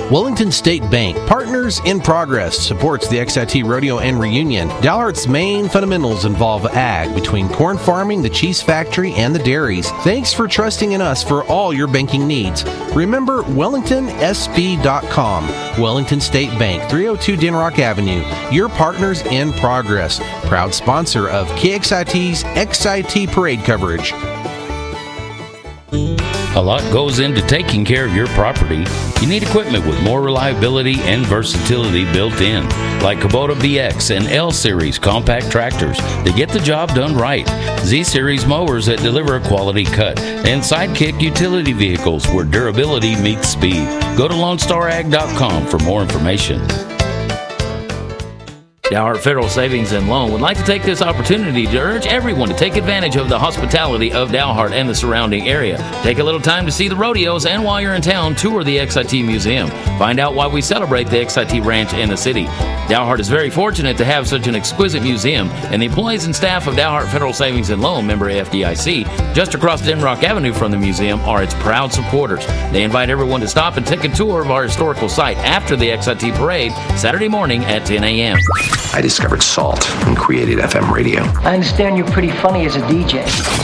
Wellington State Bank, Partners in Progress, supports the XIT Rodeo and Reunion. Dalhart's main fundamentals involve ag, between corn farming, the cheese factory, and the dairies. Thanks for trusting in us for all your banking needs. Remember WellingtonSB.com. Wellington State Bank, 302 Denrock Avenue. Your Partners in Progress. Proud sponsor of KXIT's XIT Parade coverage. A lot goes into taking care of your property. You need equipment with more reliability and versatility built in, like Kubota BX and L-Series compact tractors that get the job done right, Z-Series mowers that deliver a quality cut, and Sidekick utility vehicles where durability meets speed. Go to LoneStarAg.com for more information. Dalhart Federal Savings and Loan would like to take this opportunity to urge everyone to take advantage of the hospitality of Dalhart and the surrounding area. Take a little time to see the rodeos, and while you're in town, tour the XIT Museum. Find out why we celebrate the XIT Ranch in the city. Dalhart is very fortunate to have such an exquisite museum, and the employees and staff of Dalhart Federal Savings and Loan, member FDIC, just across Denrock Avenue from the museum, are its proud supporters. They invite everyone to stop and take a tour of our historical site after the XIT Parade, Saturday morning at 10 a.m. I discovered salt and created FM radio. I understand you're pretty funny as a DJ.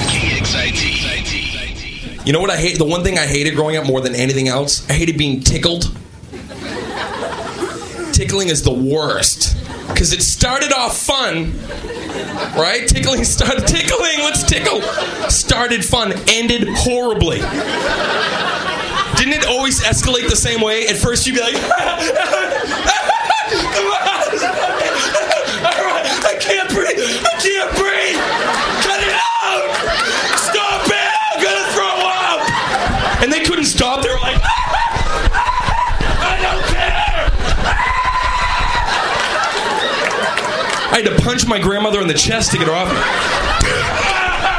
KXIT. You know what I hate? The one thing I hated growing up more than anything else? I hated being tickled. Tickling is the worst. Because it started off fun, right? Tickling, let's tickle. Started fun, ended horribly. Didn't it always escalate the same way? At first you'd be like, come on. I can't breathe. Cut it out. Stop it. I'm going to throw up. And they couldn't stop. They were like, I don't care. I had to punch my grandmother in the chest to get her off me.